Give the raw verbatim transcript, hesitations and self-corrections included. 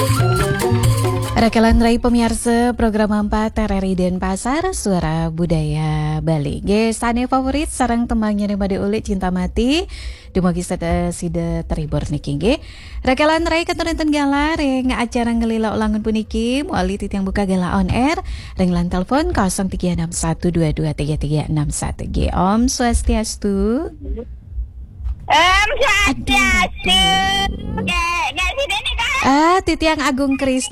Rekalan Rai pemirsa program empat T R R I Denpasar Suara Budaya Bali. Ge sane favorit sarang tembangnya nih pada ulit cinta mati. Dumagi sada sida terhibur niki ge. Rekalan Rai keturunan Tenggala reng acara ngelila ulangan puniki muali titiang buka gala on air renglan telepon nol tiga enam satu dua dua tiga tiga enam satu ge. Om Swastiastu. Om Swastiastu. Ge ge sida nih kan. Ah, Titiang Agung Kris